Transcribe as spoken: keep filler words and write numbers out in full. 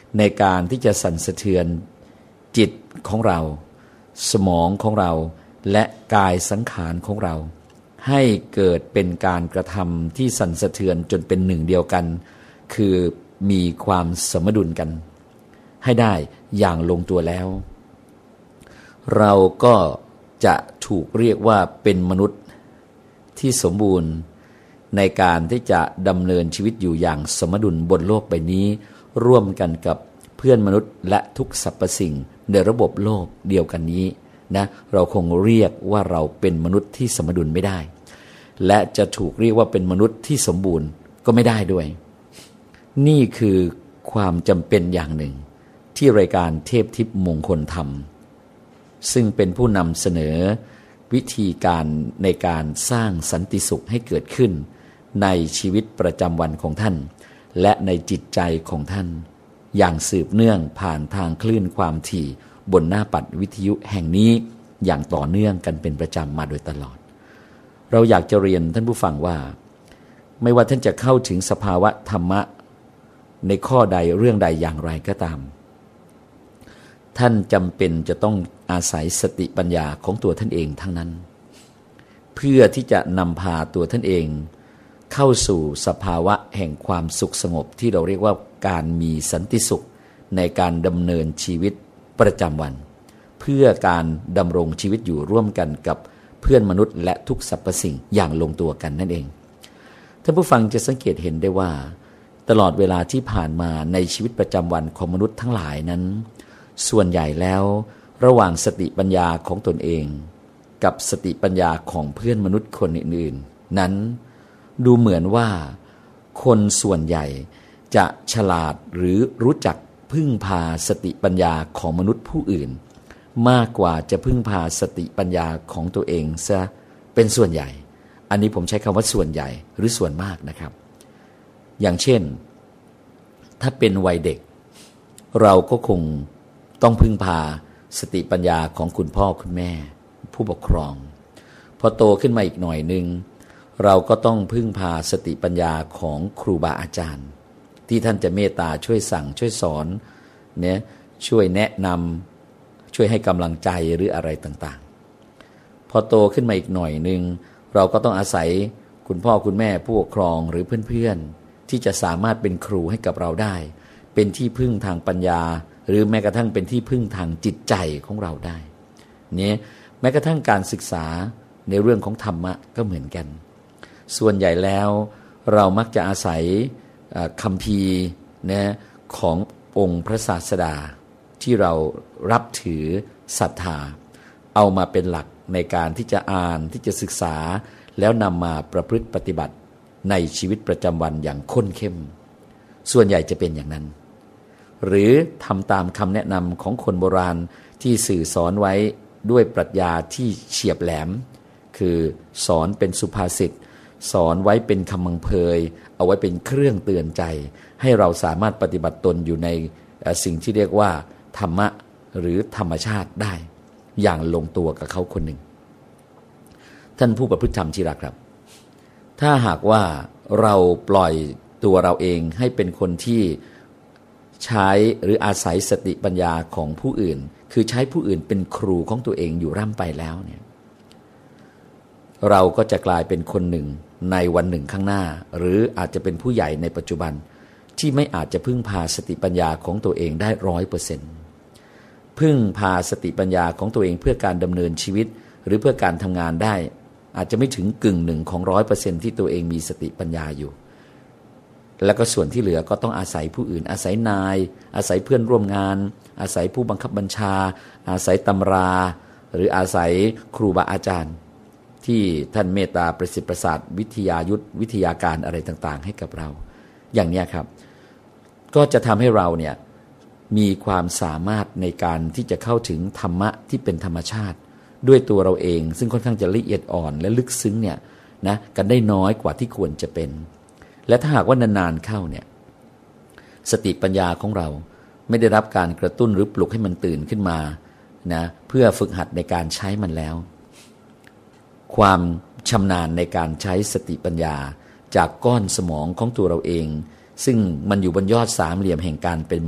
ในการที่จะสั่นสะเทือนจิตของเราสมองของเราและกายสังขารของเราให้เกิดเป็นการกระทำที่สั่นสะเทือนจนเป็นหนึ่งเดียวกันคือมีความสมดุลกันให้ได้อย่างลงตัวแล้วเราก็จะถูกเรียกว่าเป็นมนุษย์ที่สมบูรณ์ในการที่จะดำเนินชีวิตอยู่อย่างสมดุลบนโลกใบนี้ร่วมกันกับเพื่อนมนุษย์และทุกสรรพสิ่งในระบบโลกเดียวกันนี้นะเราคงเรียกว่าเราเป็นมนุษย์ที่สมดุลไม่ได้และจะถูกเรียกว่าเป็นมนุษย์ที่สมบูรณ์ก็ไม่ได้ด้วยนี่คือความจำเป็นอย่างหนึ่งที่รายการเทพทิพย์มงคลธรรมซึ่งเป็นผู้นำเสนอวิธีการในการสร้างสันติสุขให้เกิดขึ้นในชีวิตประจำวันของท่านและในจิตใจของท่านอย่างสืบเนื่องผ่านทางคลื่นความถี่บนหน้าปัดวิทยุแห่งนี้อย่างต่อเนื่องกันเป็นประจำมาโดยตลอดเราอยากจะเรียนท่านผู้ฟังว่าไม่ว่าท่านจะเข้าถึงสภาวะธรรมะในข้อใดเรื่องใดอย่างไรก็ตามท่านจำเป็นจะต้องอาศัยสติปัญญาของตัวท่านเองทั้งนั้นเพื่อที่จะนำพาตัวท่านเองเข้าสู่สภาวะแห่งความสุขสงบที่เราเรียกว่าการมีสันติสุขในการดำเนินชีวิตประจำวันเพื่อการดำรงชีวิตอยู่ร่วมกันกับเพื่อนมนุษย์และทุกสรรพสิ่งอย่างลงตัวกันนั่นเองท่านผู้ฟังจะสังเกตเห็นได้ว่าตลอดเวลาที่ผ่านมาในชีวิตประจำวันของมนุษย์ทั้งหลายนั้นส่วนใหญ่แล้วระหว่างสติปัญญาของตนเองกับสติปัญญาของเพื่อนมนุษย์คนอื่นๆนั้นดูเหมือนว่าคนส่วนใหญ่จะฉลาดหรือรู้จักพึ่งพาสติปัญญาของมนุษย์ผู้อื่นมากกว่าจะพึ่งพาสติปัญญาของตัวเองซะเป็นส่วนใหญ่อันนี้ผมใช้คำว่าส่วนใหญ่หรือส่วนมากนะครับอย่างเช่นถ้าเป็นวัยเด็กเราก็คงต้องพึ่งพาสติปัญญาของคุณพ่อคุณแม่ผู้ปกครองพอโตขึ้นมาอีกหน่อยนึงเราก็ต้องพึ่งพาสติปัญญาของครูบาอาจารย์ที่ท่านจะเมตตาช่วยสั่งช่วยสอนเนี่ยช่วยแนะนำช่วยให้กำลังใจหรืออะไรต่างๆพอโตขึ้นมาอีกหน่อยนึงเราก็ต้องอาศัยคุณพ่อคุณแม่ผู้ปกครองหรือเพื่อนๆที่จะสามารถเป็นครูให้กับเราได้เป็นที่พึ่งทางปัญญาหรือแม้กระทั่งเป็นที่พึ่งทางจิตใจของเราได้เนี่ยแม้กระทั่งการศึกษาในเรื่องของธรรมะก็เหมือนกันส่วนใหญ่แล้วเรามักจะอาศัยคัมภีร์นะขององค์พระศาสดาที่เรารับถือศรัทธาเอามาเป็นหลักในการที่จะอ่านที่จะศึกษาแล้วนำมาประพฤติปฏิบัติในชีวิตประจำวันอย่างข้นเข้มส่วนใหญ่จะเป็นอย่างนั้นหรือทำตามคำแนะนำของคนโบราณที่สื่อสอนไว้ด้วยปรัชญาที่เฉียบแหลมคือสอนเป็นสุภาษิตสอนไว้เป็นคำบังเพยเอาไว้เป็นเครื่องเตือนใจให้เราสามารถปฏิบัติตนอยู่ในสิ่งที่เรียกว่าธรรมะหรือธรรมชาติได้อย่างลงตัวกับเขาคนหนึ่งท่านผู้ประพฤติธรรมที่รักครับถ้าหากว่าเราปล่อยตัวเราเองให้เป็นคนที่ใช้หรืออาศัยสติปัญญาของผู้อื่นคือใช้ผู้อื่นเป็นครูของตัวเองอยู่ร่ำไปแล้วเนี่ยเราก็จะกลายเป็นคนหนึ่งในวันหนึ่งข้างหน้าหรืออาจจะเป็นผู้ใหญ่ในปัจจุบันที่ไม่อาจจะพึ่งพาสติปัญญาของตัวเองได้ร้อยเปอร์เซ็นต์พึ่งพาสติปัญญาของตัวเองเพื่อการดำเนินชีวิตหรือเพื่อการทำงานได้อาจจะไม่ถึงกึ่งหนึ่งของร้อยเปอร์เซ็นต์ที่ตัวเองมีสติปัญญาอยู่แล้วก็ส่วนที่เหลือก็ต้องอาศัยผู้อื่นอาศัยนายอาศัยเพื่อนร่วมงานอาศัยผู้บังคับบัญชาอาศัยตำราหรืออาศัยครูบาอาจารย์ที่ท่านเมตตาประสิทธิ์ประสาทวิทยายุทธวิทยาการอะไรต่างๆให้กับเราอย่างนี้ครับก็จะทำให้เราเนี่ยมีความสามารถในการที่จะเข้าถึงธรรมะที่เป็นธรรมชาติด้วยตัวเราเองซึ่งค่อนข้างจะละเอียดอ่อนและลึกซึ้งเนี่ยนะกันได้น้อยกว่าที่ควรจะเป็นและถ้าหากว่านานๆเข้าเนี่ยสติปัญญาของเราไม่ได้รับการกระตุ้นหรือปลุกให้มันตื่นขึ้นมานะเพื่อฝึกหัดในการใช้มันแล้วความชำนาญในการใช้สติปัญญาจากก้อนสมองของตัวเราเองซึ่งมันอยู่บนยอดสามเหลี่ยมแห่งการเป็น